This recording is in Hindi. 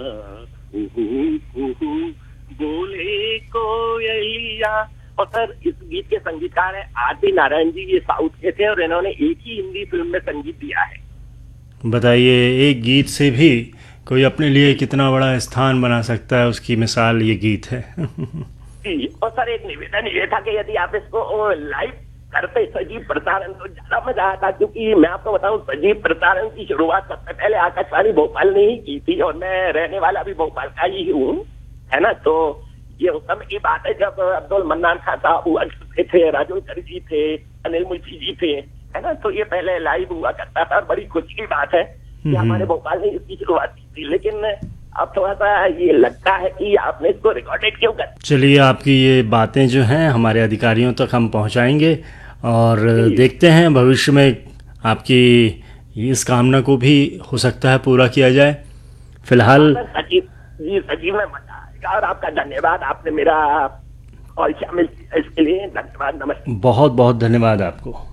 बोले कोयलिया। और सर इस गीत के संगीतकार है आर.डी. नारायण जी, ये साउथ के थे और इन्होंने एक ही हिंदी फिल्म में संगीत दिया है। बताइए, एक गीत से भी कोई अपने लिए कितना बड़ा स्थान बना सकता है, उसकी मिसाल ये गीत है। जी, और सर एक निवेदन ये था कि यदि आप इसको लाइव करते सजीव प्रसारण तो ज्यादा मजा आता, क्योंकि मैं आपको बताऊं सजीव प्रसारण की शुरुआत सबसे पहले आकाशवाणी भोपाल ने ही की थी और मैं रहने वाला भी भोपाल का ही हूँ, है ना। तो ये उस समय की बात है जब अब्दुल मन्नान खान साहब हुआ करते थे, राजोकर जी थे, अनिल मुंशी जी थे, है ना। तो ये पहले लाइव हुआ करता था। बड़ी खुशी की बात है कि हमारे भोपाल ने इसकी शुरुआत की थी, लेकिन अब थोड़ा सा ये लगता है कि आपने इसको रिकॉर्डेड क्यों कर। चलिए, आपकी ये बातें जो हैं हमारे अधिकारियों तक हम पहुंचाएंगे और देखते हैं भविष्य में आपकी इस कामना को भी हो सकता है पूरा किया जाए। फिलहाल सचिव जी, सचिव में मजा आएगा। और आपका धन्यवाद, आपने मेरा कॉल शामिल किया इसके लिए धन्यवाद। नमस्ते। बहुत बहुत धन्यवाद आपको।